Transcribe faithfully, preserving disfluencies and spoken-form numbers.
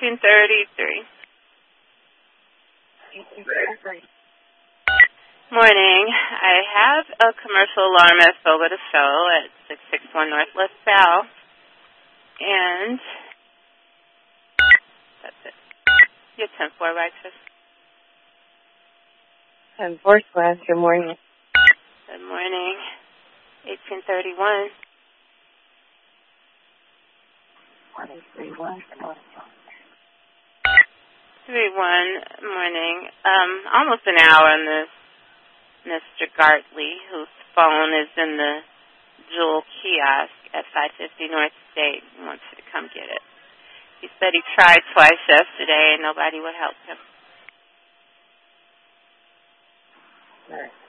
eighteen thirty-three. Morning. I have a commercial alarm at Fogo de Chão at six six one North LaSalle. And that's it. You have ten four, right, sis? ten four, class. Good morning. Good morning. eighteen thirty-one. three one. three one, morning. Um, almost an hour on this Mister Gartley, whose phone is in the Jewel kiosk at five fifty North State, and wants you to come get it. He said he tried twice yesterday and nobody would help him. All right.